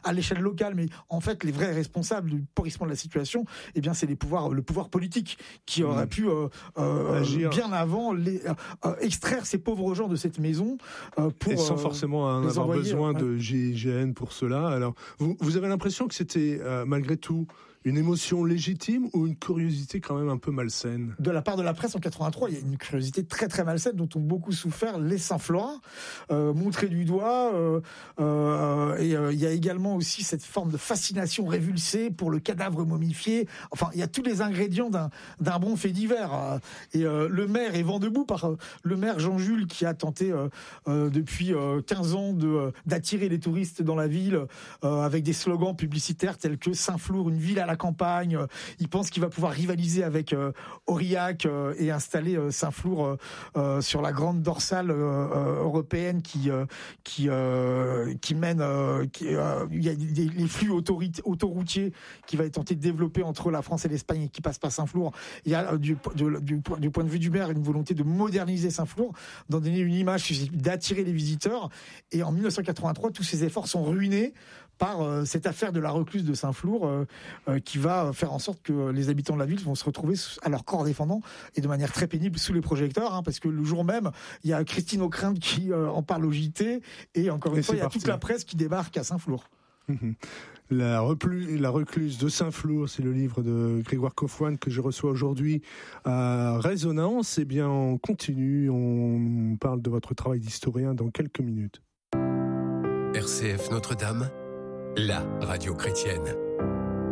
à l'échelle locale, mais en fait, les vrais responsables du pourrissement de la situation, eh bien, c'est le pouvoir politique qui aurait pu bien avant extraire ces pauvres gens de cette maison pour et sans forcément avoir besoin de GIGN pour cela. Alors, vous avez l'impression que c'était malgré tout une émotion légitime ou une curiosité quand même un peu malsaine? De la part de la presse en 83, il y a une curiosité très très malsaine dont ont beaucoup souffert les Saint-Florin, montrés du doigt, et il y a également aussi cette forme de fascination révulsée pour le cadavre momifié. Enfin, il y a tous les ingrédients d'un bon fait divers. Et le maire est vent debout par le maire Jean-Jules qui a tenté depuis 15 ans d'attirer les touristes dans la ville avec des slogans publicitaires tels que Saint-Flour, une ville à la campagne. Il pense qu'il va pouvoir rivaliser avec Aurillac et installer Saint-Flour sur la grande dorsale européenne qui mène. Il y a les flux autoroutiers qui va être tenté de développer entre la France et l'Espagne et qui passe par Saint-Flour. Il y a du point de vue du maire une volonté de moderniser Saint-Flour, d'en donner une image, d'attirer les visiteurs. Et en 1983, tous ces efforts sont ruinés par cette affaire de la recluse de Saint-Flour qui va faire en sorte que les habitants de la ville vont se retrouver à leur corps défendant et de manière très pénible sous les projecteurs, parce que le jour même, il y a Christine Ockrent qui en parle au JT et encore une fois, il y a toute la presse qui débarque à Saint-Flour. La recluse de Saint-Flour, c'est le livre de Grégoire Coffouane que je reçois aujourd'hui à Résonance. Eh bien, on continue, on parle de votre travail d'historien dans quelques minutes. RCF Notre-Dame, la radio chrétienne.